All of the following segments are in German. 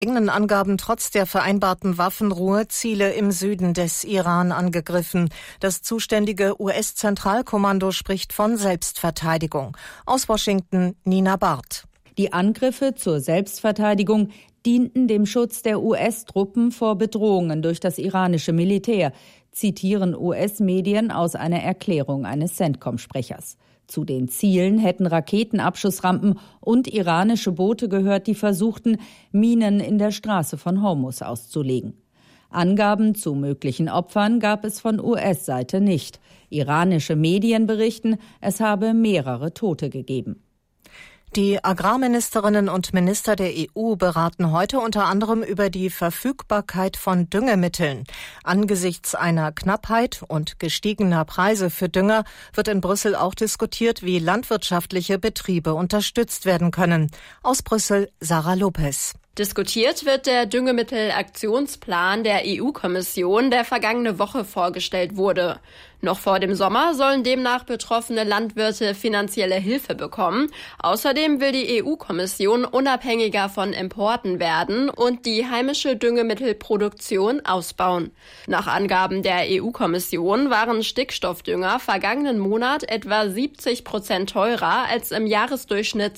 Eigenen Angaben trotz der vereinbarten Waffenruhe Ziele im Süden des Iran angegriffen. Das zuständige US-Zentralkommando spricht von Selbstverteidigung. Aus Washington Nina Barth. Die Angriffe zur Selbstverteidigung dienten dem Schutz der US-Truppen vor Bedrohungen durch das iranische Militär, zitieren US-Medien aus einer Erklärung eines CENTCOM-Sprechers. Zu den Zielen hätten Raketenabschussrampen und iranische Boote gehört, die versuchten, Minen in der Straße von Hormuz auszulegen. Angaben zu möglichen Opfern gab es von US-Seite nicht. Iranische Medien berichten, es habe mehrere Tote gegeben. Die Agrarministerinnen und Minister der EU beraten heute unter anderem über die Verfügbarkeit von Düngemitteln. Angesichts einer Knappheit und gestiegener Preise für Dünger wird in Brüssel auch diskutiert, wie landwirtschaftliche Betriebe unterstützt werden können. Aus Brüssel Sarah Lopez. Diskutiert wird der Düngemittelaktionsplan der EU-Kommission, der vergangene Woche vorgestellt wurde. Noch vor dem Sommer sollen demnach betroffene Landwirte finanzielle Hilfe bekommen. Außerdem will die EU-Kommission unabhängiger von Importen werden und die heimische Düngemittelproduktion ausbauen. Nach Angaben der EU-Kommission waren Stickstoffdünger vergangenen Monat etwa 70% teurer als im Jahresdurchschnitt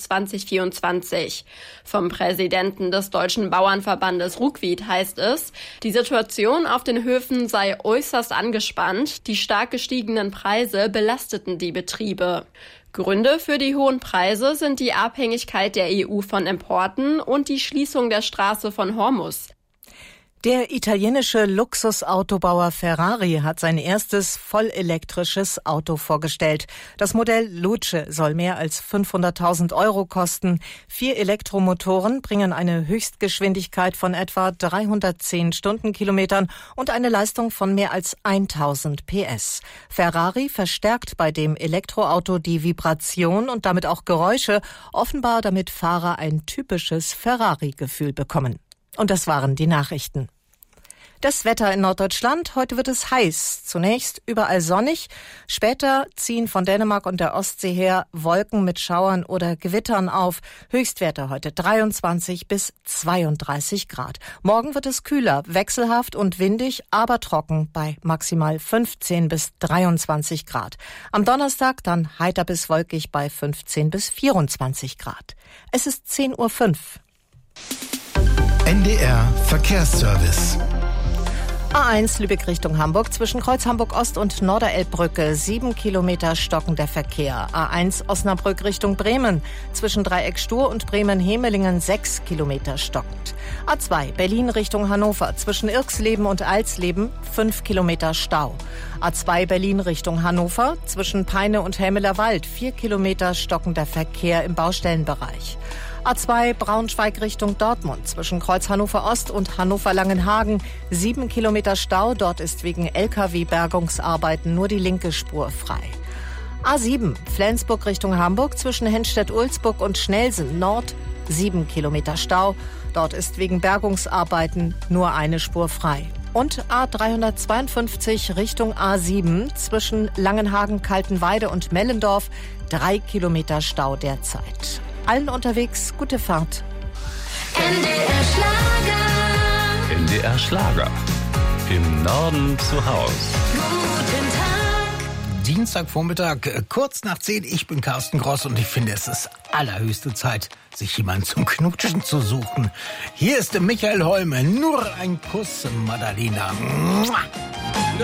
2024. Vom Präsidenten des Deutschen Bauernverbandes Ruckwied heißt es, die Situation auf den Höfen sei äußerst angespannt, die stark gestiegenen Preise belasteten die Betriebe. Gründe für die hohen Preise sind die Abhängigkeit der EU von Importen und die Schließung der Straße von Hormuz. Der italienische Luxusautobauer Ferrari hat sein erstes vollelektrisches Auto vorgestellt. Das Modell Luce soll mehr als 500.000 € kosten. 4 Elektromotoren bringen eine Höchstgeschwindigkeit von etwa 310 Stundenkilometern und eine Leistung von mehr als 1000 PS. Ferrari verstärkt bei dem Elektroauto die Vibration und damit auch Geräusche, offenbar damit Fahrer ein typisches Ferrari-Gefühl bekommen. Und das waren die Nachrichten. Das Wetter in Norddeutschland. Heute wird es heiß. Zunächst überall sonnig. Später ziehen von Dänemark und der Ostsee her Wolken mit Schauern oder Gewittern auf. Höchstwerte heute 23 bis 32 Grad. Morgen wird es kühler, wechselhaft und windig, aber trocken bei maximal 15 bis 23 Grad. Am Donnerstag dann heiter bis wolkig bei 15 bis 24 Grad. Es ist 10:05 Uhr. NDR Verkehrsservice. A1 Lübeck Richtung Hamburg zwischen Kreuz Hamburg-Ost und Norderelbbrücke 7 Kilometer stockender Verkehr. A1 Osnabrück Richtung Bremen zwischen Dreieck Stur und Bremen-Hemelingen 6 Kilometer stockend. A2 Berlin Richtung Hannover zwischen Irxleben und Alsleben 5 Kilometer Stau. A2 Berlin Richtung Hannover zwischen Peine und Helmeler Wald 4 Kilometer stockender Verkehr im Baustellenbereich. A2 Braunschweig Richtung Dortmund zwischen Kreuz Hannover Ost und Hannover Langenhagen 7 Kilometer Stau. Dort ist wegen LKW-Bergungsarbeiten nur die linke Spur frei. A7 Flensburg Richtung Hamburg zwischen Henstedt-Ulzburg und Schnelsen Nord 7 Kilometer Stau. Dort ist wegen Bergungsarbeiten nur eine Spur frei. Und A352 Richtung A7 zwischen Langenhagen, Kaltenweide und Mellendorf 3 Kilometer Stau derzeit. Allen unterwegs gute Fahrt. NDR Schlager. NDR Schlager. Im Norden zu Haus. Guten Tag. Dienstagvormittag, kurz nach 10. Ich bin Carsten Gross und ich finde, es ist allerhöchste Zeit, sich jemanden zum Knutschen zu suchen. Hier ist der Michael Holme. Nur ein Kuss, Madalena.